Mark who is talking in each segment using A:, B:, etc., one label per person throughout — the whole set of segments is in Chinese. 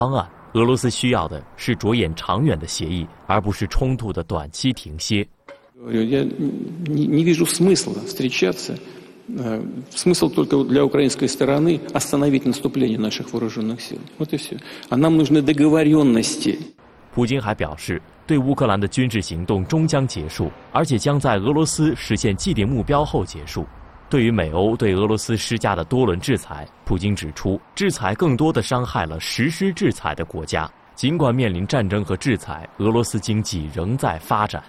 A: 方案。俄罗斯需要的是着眼长远的协议，而不是冲突的短期停歇。
B: Я не вижу смысла встречаться. Смысл только для украинской стороны остановить наступление наших вооруженных сил. Вот и все. А нам нужны договоренности.
A: 普京还表示，对乌克兰的军事行动终将结束，而且将在俄罗斯实现既定目标后结束。对于美欧对俄罗斯施加的多轮制裁，普京指出，制裁更多地伤害了实施制裁的国家。尽管面临战争和制裁，俄罗斯经济仍在发展。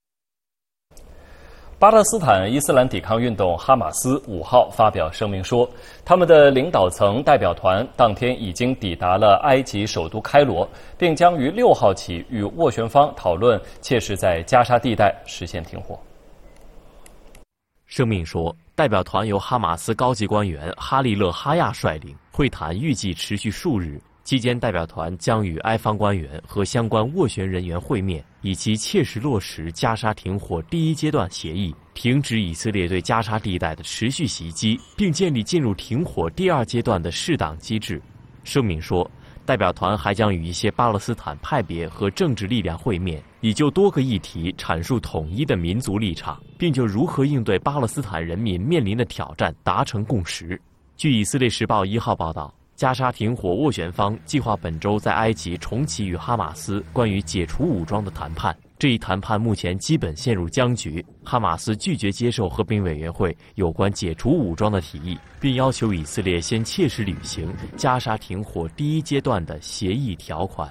C: 巴勒斯坦伊斯兰抵抗运动哈马斯5号发表声明说，他们的领导层代表团当天已经抵达了埃及首都开罗，并将于6号起与斡旋方讨论切实在加沙地带实现停火。
A: 声明说，代表团由哈马斯高级官员哈利勒·哈亚率领，会谈预计持续数日。期间，代表团将与埃方官员和相关斡旋人员会面，以期切实落实加沙停火第1阶段协议，停止以色列对加沙地带的持续袭击，并建立进入停火第2阶段的适当机制。声明说，代表团还将与一些巴勒斯坦派别和政治力量会面，以就多个议题阐述统一的民族立场，并就如何应对巴勒斯坦人民面临的挑战达成共识。据以色列时报1号报道，加沙停火斡旋方计划本周在埃及重启与哈马斯关于解除武装的谈判。这一谈判目前基本陷入僵局，哈马斯拒绝接受和平委员会有关解除武装的提议，并要求以色列先切实履行加沙停火第1阶段的协议条款。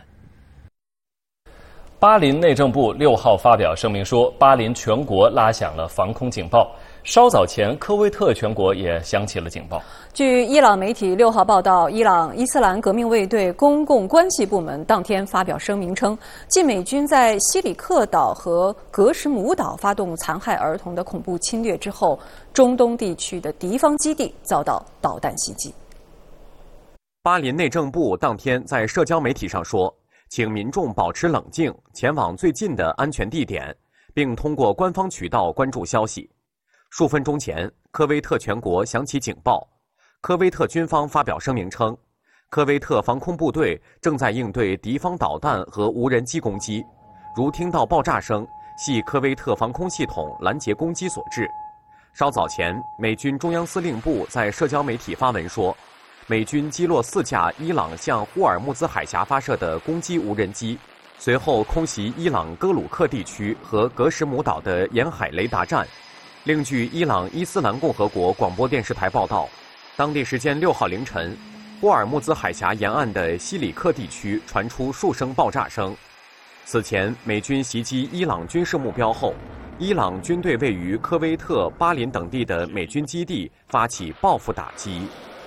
C: 巴林内政部6号发表声明说，巴林全国拉响了防空警报。稍早前，科威特全国也响起了警报。
D: 据伊朗媒体6号报道，伊朗伊斯兰革命卫队公共关系部门当天发表声明称，继美军在西里克岛和格什姆岛发动残害儿童的恐怖侵略之后，中东地区的敌方基地遭到导弹袭击。
E: 巴林内政部当天在社交媒体上说，请民众保持冷静，前往最近的安全地点，并通过官方渠道关注消息。数分钟前，科威特全国响起警报。科威特军方发表声明称，科威特防空部队正在应对敌方导弹和无人机攻击，如听到爆炸声，系科威特防空系统拦截攻击所致。稍早前，美军中央司令部在社交媒体发文说，美军击落4架伊朗向霍尔木兹海峡发射的攻击无人机，随后空袭伊朗哥鲁克地区和格什姆岛的沿海雷达站。另据伊朗伊斯兰共和国广播电视台报道，当地时间6号凌晨，霍尔木兹海峡沿岸的西里克地区传出数声爆炸声。此前，美军袭击伊朗军事目标后，伊朗军对位于科威特、巴林等地的美军基地发起报复打击。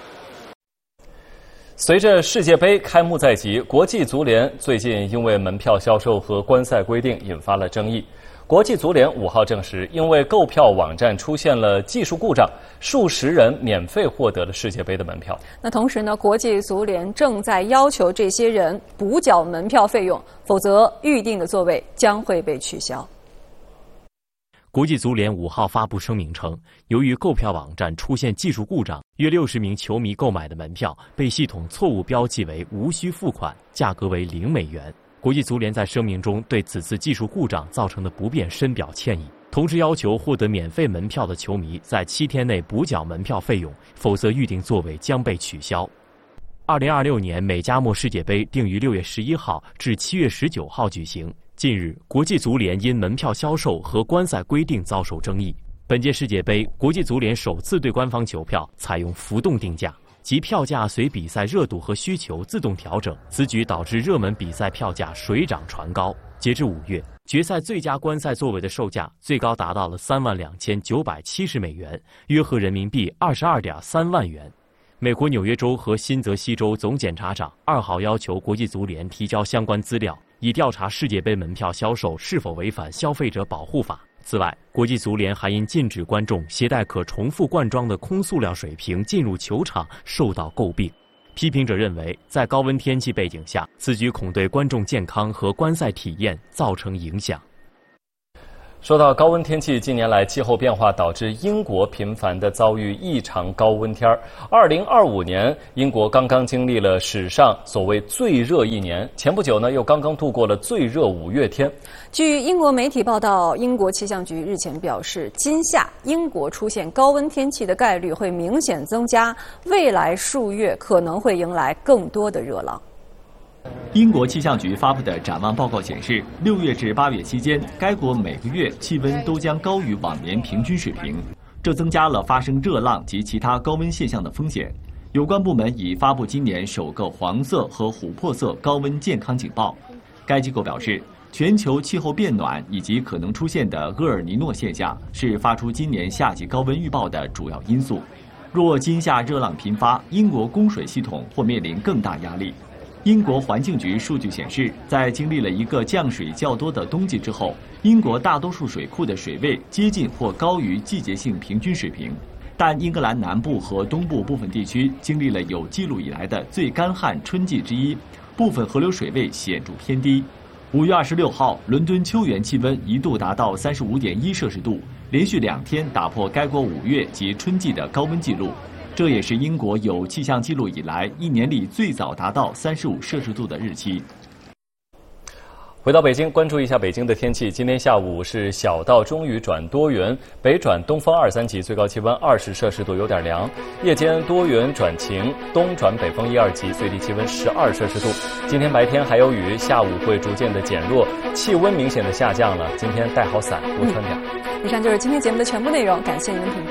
C: 随着世界杯开幕在即，国际足联最近因为门票销售和观赛规定引发了争议。国际足联5号证实，因为购票网站出现了技术故障，数十人免费获得了世界杯的门票。
D: 那同时呢，国际足联正在要求这些人补缴门票费用，否则预定的座位将会被取消。
A: 国际足联5号发布声明称，由于购票网站出现技术故障，约60名球迷购买的门票被系统错误标记为无需付款，价格为$0。国际足联在声明中对此次技术故障造成的不便深表歉意，同时要求获得免费门票的球迷在7天内补缴门票费用，否则预定座位将被取消。2026年美加墨世界杯定于6月11号至7月19号举行。近日，国际足联因门票销售和观赛规定遭受争议。本届世界杯，国际足联首次对官方球票采用浮动定价，即票价随比赛热度和需求自动调整。此举导致热门比赛票价水涨船高。截至5月，决赛最佳观赛座位的售价最高达到了$32,970，约合人民币22.3万元。美国纽约州和新泽西州总检察长2号要求国际足联提交相关资料，以调查世界杯门票销售是否违反消费者保护法。此外，国际足联还因禁止观众携带可重复灌装的空塑料水瓶进入球场受到诟病。批评者认为，在高温天气背景下，此举恐对观众健康和观赛体验造成影响。
C: 说到高温天气，近年来气候变化导致英国频繁地遭遇异常高温天儿。2025年，英国刚刚经历了史上所谓最热一年，前不久呢又刚刚度过了最热5月天。
D: 据英国媒体报道，英国气象局日前表示，今夏英国出现高温天气的概率会明显增加，未来数月可能会迎来更多的热浪。
F: 英国气象局发布的展望报告显示，6月至8月期间，该国每个月气温都将高于往年平均水平，这增加了发生热浪及其他高温现象的风险。有关部门已发布今年首个黄色和琥珀色高温健康警报。该机构表示，全球气候变暖以及可能出现的厄尔尼诺现象是发出今年夏季高温预报的主要因素。若今夏热浪频发，英国供水系统或面临更大压力。英国环境局数据显示，在经历了一个降水较多的冬季之后，英国大多数水库的水位接近或高于季节性平均水平。但英格兰南部和东部部分地区经历了有记录以来的最干旱春季之一，部分河流水位显著偏低。5月26号，伦敦秋园气温一度达到35.1摄氏度，连续2天打破该国5月及春季的高温纪录。这也是英国有气象记录以来一年里最早达到35摄氏度的日期。
C: 回到北京，关注一下北京的天气。今天下午是小到中雨转多云，北转东风2、3级，最高气温20摄氏度，有点凉。夜间多云转晴，东转北风1、2级，最低气温12摄氏度。今天白天还有雨，下午会逐渐的减弱，气温明显的下降了。今天带好伞，多穿点。
D: 以上就是今天节目的全部内容，感谢您的品读。